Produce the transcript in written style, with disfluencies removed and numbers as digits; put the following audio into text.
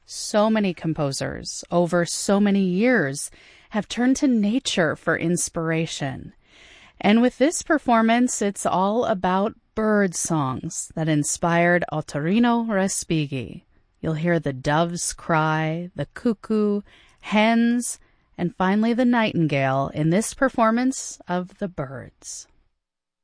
So many composers over so many years have turned to nature for inspiration. And with this performance, it's all about bird songs that inspired Ottorino Respighi. You'll hear the doves cry, the cuckoo, hens, and finally the nightingale in this performance of The Birds.